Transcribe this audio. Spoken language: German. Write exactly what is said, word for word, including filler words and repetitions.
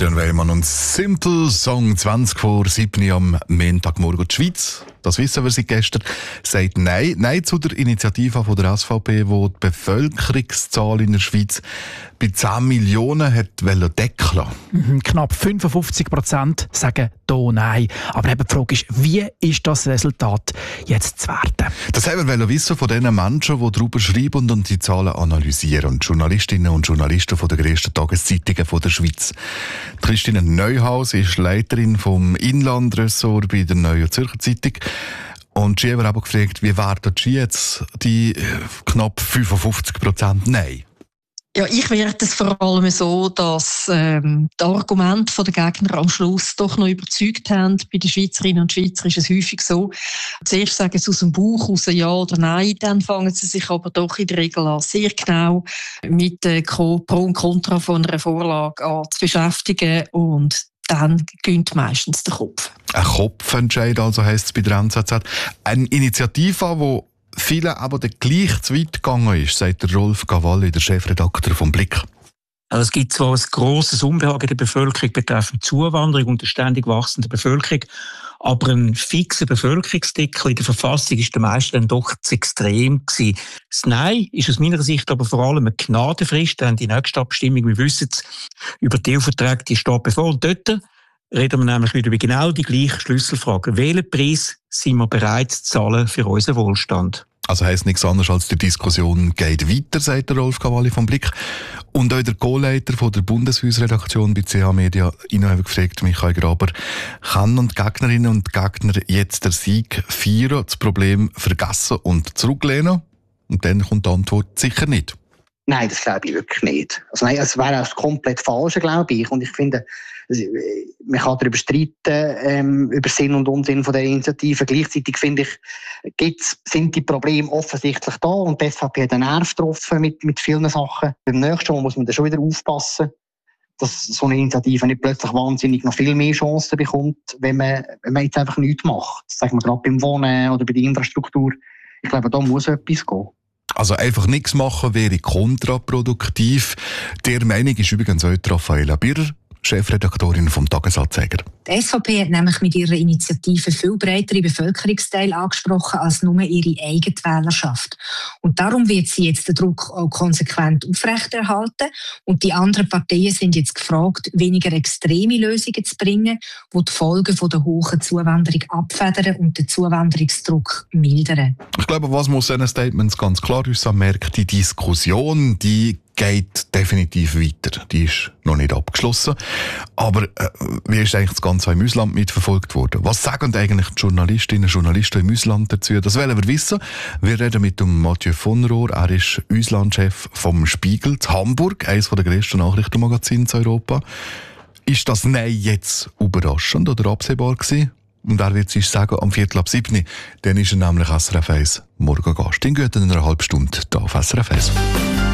Adrian Weymann und Simple Song zwanzig vor sieben am Montagmorgen. Die Schweiz, das wissen wir seit gestern, sagt Nein. Nein zu der Initiative von der S V P, die die Bevölkerungszahl in der Schweiz bei zehn Millionen hat deckeln. Mhm, knapp fünfundfünfzig Prozent sagen hier Nein. Aber eben die Frage ist, wie ist das Resultat jetzt zu werten? Das haben wir wissen von den Menschen, die darüber schreiben und die Zahlen analysieren. Die Journalistinnen und Journalisten von der grössten Tageszeitungen von der Schweiz. Christine Neuhaus ist Leiterin vom Inlandressort bei der Neuen Zürcher Zeitung. Und sie haben aber gefragt, wie werden Sie jetzt die knapp fünfundfünfzig Prozent Nein? Ja, ich werte es vor allem so, dass ähm, die Argumente der Gegner am Schluss doch noch überzeugt haben. Bei den Schweizerinnen und Schweizern ist es häufig so, zuerst sagen sie aus dem Bauch raus Ja oder Nein, dann fangen sie sich aber doch in der Regel an, sehr genau mit äh, Pro und Contra von einer Vorlage an zu beschäftigen und dann gönnt meistens der Kopf. Ein Kopfentscheid, also heisst es bei der N Z Z. Eine Initiative, die vielen aber gleich zu weit gegangen ist, sagt der Rolf Cavalli, der Chefredakteur vom Blick. Also es gibt zwar ein grosses Unbehagen in der Bevölkerung betreffend Zuwanderung und der ständig wachsenden Bevölkerung, aber ein fixer Bevölkerungsdeckel in der Verfassung ist der meisten dann doch zu extrem gewesen. Das Nein ist aus meiner Sicht aber vor allem eine Gnadenfrist, denn die nächste Abstimmung, wir wissen es, über die E U-Verträge, die steht bevor. Und dort reden wir nämlich wieder über genau die gleiche Schlüsselfrage. Welchen Preis sind wir bereit zu zahlen für unseren Wohlstand? Also heisst nichts anderes als die Diskussion geht weiter, sagt der Rolf Cavalli vom Blick. Und auch der Co-Leiter von der Bundeshausredaktion bei C H Media, Ihnen habe ich gefragt, Michael Graber, kann und Gegnerinnen und Gegner jetzt den Sieg feiern, das Problem vergessen und zurücklehnen? Und dann kommt die Antwort sicher nicht. Nein, das glaube ich wirklich nicht. Also nein, es wäre auch das komplett Falsche, glaube ich. Und ich finde, man kann darüber streiten, ähm, über Sinn und Unsinn von der Initiative. Gleichzeitig finde ich, gibt's, sind die Probleme offensichtlich da und die S V P hat einen Nerv getroffen mit, mit vielen Sachen. Beim nächsten Mal muss man dann schon wieder aufpassen, dass so eine Initiative nicht plötzlich wahnsinnig noch viel mehr Chancen bekommt, wenn man, wenn man jetzt einfach nichts macht. Das sagen wir gerade beim Wohnen oder bei der Infrastruktur. Ich glaube, da muss etwas gehen. Also einfach nichts machen wäre kontraproduktiv. Der Meinung ist übrigens auch Raffaella Birrer, Chefredaktorin vom Tagesanzeiger. Die S V P hat nämlich mit ihrer Initiative viel breitere Bevölkerungsteile angesprochen als nur ihre eigene Wählerschaft. Und darum wird sie jetzt den Druck auch konsequent aufrechterhalten. Und die anderen Parteien sind jetzt gefragt, weniger extreme Lösungen zu bringen, die die Folgen von der hohen Zuwanderung abfedern und den Zuwanderungsdruck mildern. Ich glaube, was muss diesen Statements ganz klar uns merkt, die Diskussion, die geht definitiv weiter. Die ist noch nicht abgeschlossen. Aber äh, wie ist eigentlich das Ganze im Ausland mitverfolgt worden? Was sagen eigentlich die Journalistinnen und Journalisten im Ausland dazu? Das wollen wir wissen. Wir reden mit dem Mathieu von Rohr. Er ist Auslandchef vom Spiegel in Hamburg, eines der grössten Nachrichtenmagazine in Europa. Ist das Nein jetzt überraschend oder absehbar gewesen? Und er wird sich sagen, am Viertel ab sieben, dann ist er nämlich S R F eins Morgengast. In gut einer halben Stunde hier auf S R F eins.